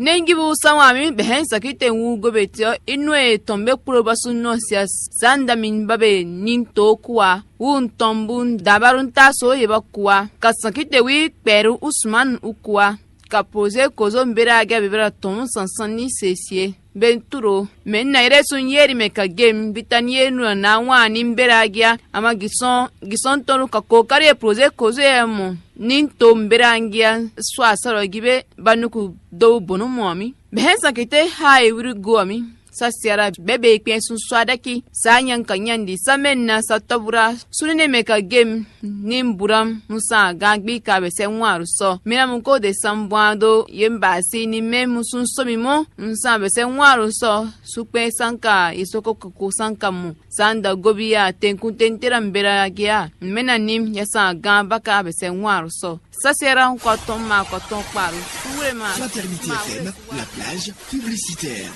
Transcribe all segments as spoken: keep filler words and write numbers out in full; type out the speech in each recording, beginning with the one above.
nengi bu sawami behen sakite wu gobetio inwe tombe puro basu no sia sanda min babe ninto kuwa un tombun dabarun taso yeba kuwa kasakite wi peru usman ukwa ka pose kozo mbera aga bibera ton sansani sesie benturo men na ire sun yeri me ka game bitanie nu na wani mbera aga ama gison gison tonu ka kokari pose kozo emo ninto mbera angia swa saro gibe banuku do bonu momi behen sakite hai wiri gomi sasiara bebe ikpen sun swadaki sanyan kanyandi samenna satabura sunene meka game nimburam musa gagbi ka bese nwaru so mira ko de sambwado yemba sini memu sun somimo nsa bese nwaru so supe sanka isoko ko sanka mu sanda gobiya tenkuntentera mbera gia mena nim yasa gamba ka bese nwaru so sasiara ko tomma ko ton paru surema Fraternité F M, la plage publicitaire.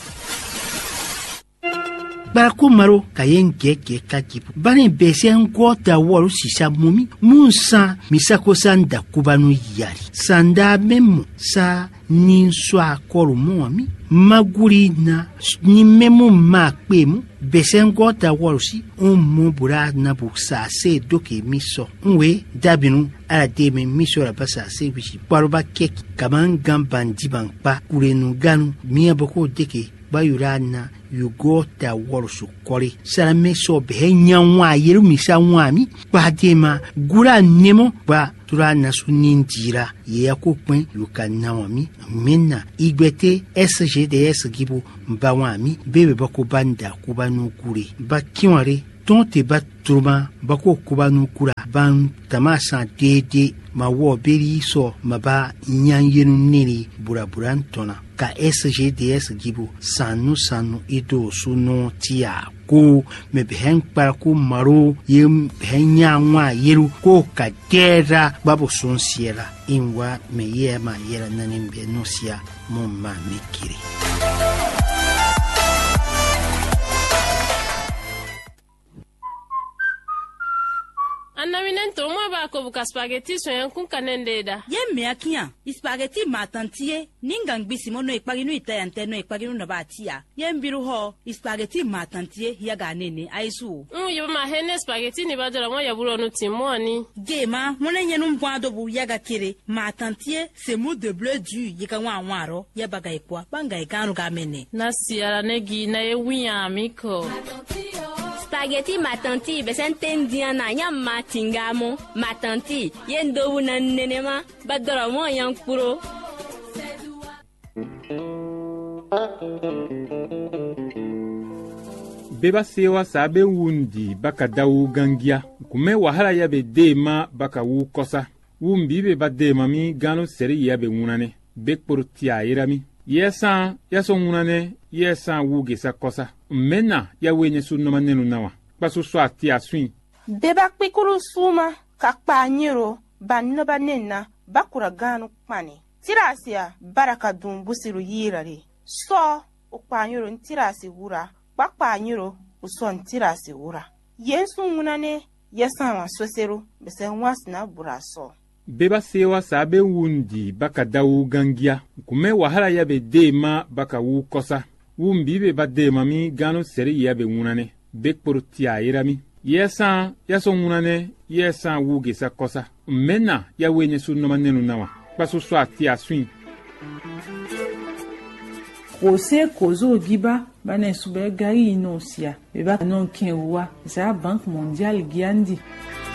Barako maro kayen gege kajibu bani bese ngota waru sisa mumi munsa misako sanda kubanu yari sanda memu sa ninswa koru muami maguri na ni memu makpemu bese ngota waru si ummu bura na buksa se doke miso nwe dabinu ala deme miso la basa se bishi paruba keki kaman gamban diban pa kurenu ganu miya boko deke bayurana yugota warusu kori sarame so behenya nwa yeru misa nwami badema gura nemo ba turana suninjira yakopin yukanawami menna igbete S G D S gibu mbawami bebe bako banda kubanu kure bakiware tonte baturuma bako kubanu kura ban tamasa dede mawo beri so maba nyanyenu neri buraburan tona ka S G D S gibu sanu sanu ido suno tia ko me behen para ko maro yem benya nwa yeru ko ka dera babu son siera inwa me yema yera nanimbe no sia mumma mikiri. Anaminen to mo ba ko buka spaghetti so yan kun kanende da. Ye me akia, spaghetti matantie, ningang bisimo no ipaginu itayante no ipaginu na batia. Ye mbiru ho, spaghetti matantie ya ga nene aisu. Mm yo ma hene spaghetti ni badara mo ya buro no timoni. Gema, mona nyenu mbwado bu ya ga kire, matantie c'est mot de bleu du yika wa nwaro, ya baga ikwa, banga ikanu ga mene. Na siara negi na ye wiya amiko. Spaghetti matanti besen tendiana nyamma tingamo matanti yendo wuna nenema badora mo yankuro beba sewa sabe wundi baka dawu gangia kume wahala yabe dema baka wu kosa wumbi be ba dema mi gano seri yabe wunane bekporo tia irami yesa yaso wunane yesa wuge sa kosa mena ya wenye su no manenu nawa basu so atia swin beba kpikuru suma kakpa nyiro banno banenna bakura ganu kpani tirasia baraka dum busiru yirare so ukpanyiro ntirasi wura bakpanyiro uson tirasi wura yesu ngunane yesama sosero bese wasna buraso beba sewa sabe wundi baka dawu gangia kume wahala yabe dema baka wu kosa wumbi be ba dema mi gano seri yabe wunane bekporo tia irami yesa yaso wunane yesa wuge sa kosa mena ya wenye su no manenu nawa basu so atia swin Kose kozo giba bane sube gari inosia beba non kenwa za bank mondial giandi